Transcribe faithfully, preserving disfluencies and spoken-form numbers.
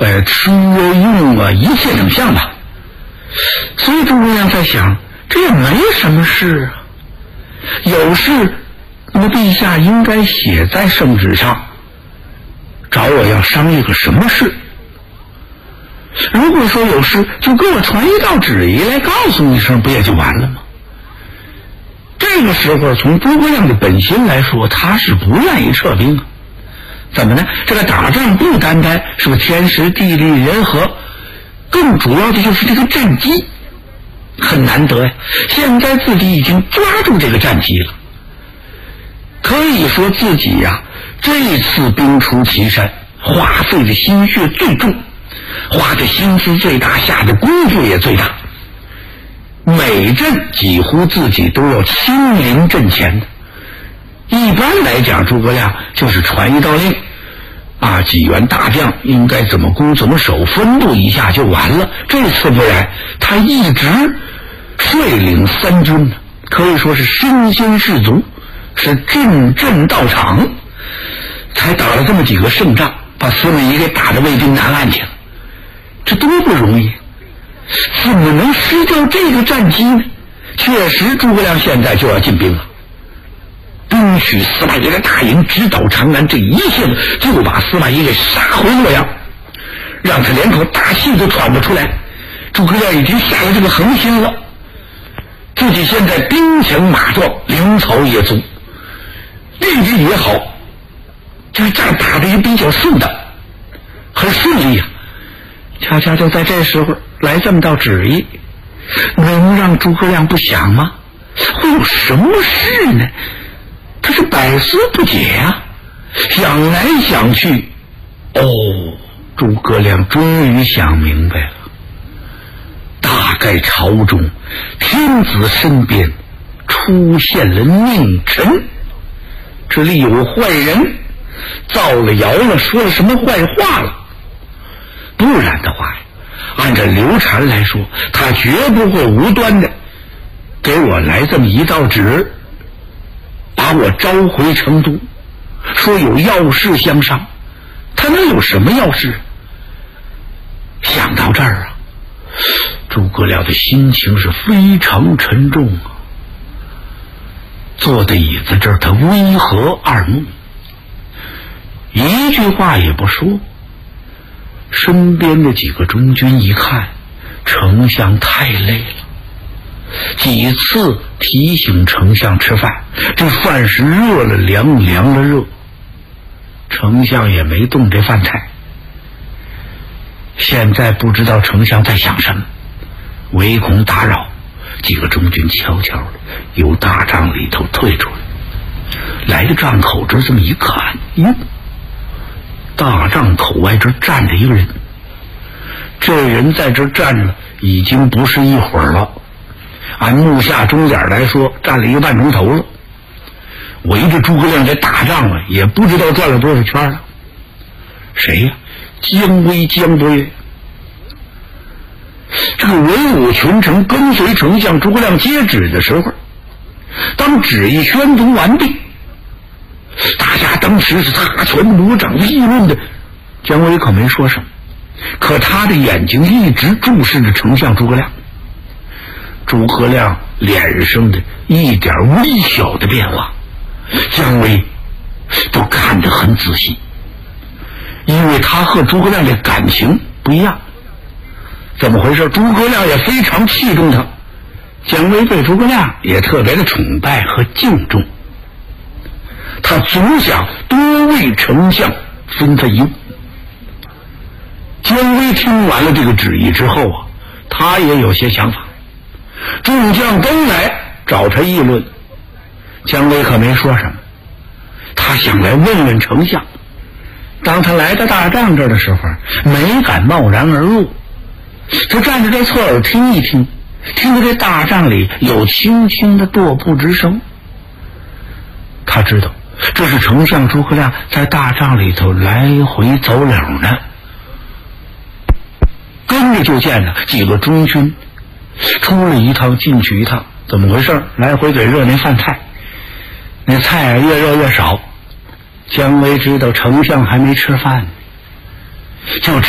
呃，吃啊用啊一切等相吧。所以诸葛亮在想，这也没什么事啊，有事那么陛下应该写在圣旨上，找我要商议个什么事。如果说有事，就给我传一道旨意来告诉你一声，不也就完了吗？这个时候从诸葛亮的本心来说，他是不愿意撤兵啊。怎么呢？这个打仗不单单是个天时地利人和，更主要的就是这个战机很难得呀。现在自己已经抓住这个战机了，可以说自己呀，这次兵出祁山，花费的心血最重，花的心思最大，下的功夫也最大。每阵几乎自己都要亲临阵前的。一般来讲，诸葛亮就是传一道令啊，几员大将应该怎么攻怎么守，分布一下就完了。这次不然，他一直率领三军，可以说是身先士卒，是阵阵到场，才打了这么几个胜仗，把司马懿给打得魏兵南岸去了。这多不容易，怎么能失掉这个战机呢？确实，诸葛亮现在就要进兵了。兵取司马懿的大营，直捣长安，这一下子就把司马懿给杀回洛阳，让他连口大气都喘不出来。诸葛亮已经下了这个狠心了，自己现在兵强马壮，粮草也足，运气也好，这个仗打得也比较顺当，很顺利啊。恰恰就在这时候来这么道旨意，能让诸葛亮不想吗？会有什么事呢？他是百思不解啊，想来想去，哦，诸葛亮终于想明白了，大概朝中天子身边出现了佞臣，这里有坏人造了谣了，说了什么坏话了。不然的话，按照刘禅来说，他绝不会无端的给我来这么一道旨，把我召回成都，说有要事相商。他能有什么要事？想到这儿啊，诸葛亮的心情是非常沉重啊。坐在椅子这儿，他微合二目，一句话也不说。身边的几个中军一看，丞相太累了，几次提醒丞相吃饭，这饭是热了凉，凉了热，丞相也没动这饭菜。现在不知道丞相在想什么，唯恐打扰，几个中军悄悄的由大帐里头退出来，来到帐口这这么一看，哟，大帐口外这站着一个人，这人在这站了已经不是一会儿了，按目下钟点来说站了一个半钟头了，围着诸葛亮这大帐啊也不知道转了多少圈了。谁呀？姜维姜伯约。这个文武群臣跟随丞相诸葛亮接旨的时候，当旨意宣读完毕，大家当时是擦拳鼓掌议论的，姜维可没说什么，可他的眼睛一直注视着丞相诸葛亮。诸葛亮脸上的一点微小的变化，姜维都看得很仔细，因为他和诸葛亮的感情不一样。怎么回事？诸葛亮也非常器重他，姜维对诸葛亮也特别的崇拜和敬重，他总想多为丞相分分忧。姜维听完了这个旨意之后啊，他也有些想法。众将都来找他议论，姜维可没说什么，他想来问问丞相。当他来到大帐这儿的时候，没敢贸然而入，他站在这侧耳听一听，听到这大帐里有轻轻的踱步之声。他知道这是丞相诸葛亮在大帐里头来回走柳呢。跟着就见了几个中军出了一趟进去一趟，怎么回事？来回给热那饭菜，那菜越热越少。姜维知道丞相还没吃饭，就